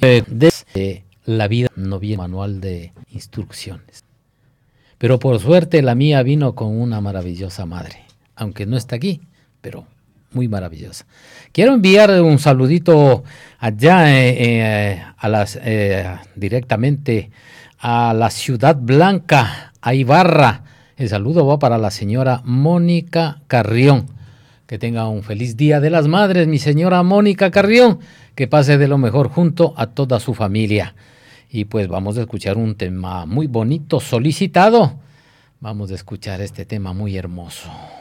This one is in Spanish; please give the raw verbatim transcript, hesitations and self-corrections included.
Eh, de la vida no viene manual de instrucciones. Pero por suerte la mía vino con una maravillosa madre, aunque no está aquí, pero muy maravillosa. Quiero enviar un saludito allá eh, eh, a las, eh, directamente a la Ciudad Blanca, a Ibarra. El saludo va para la señora Mónica Carrión. Que tenga un feliz Día de las Madres, mi señora Mónica Carrión. Que pase de lo mejor junto a toda su familia. Y pues vamos a escuchar un tema muy bonito, solicitado. Vamos a escuchar este tema muy hermoso.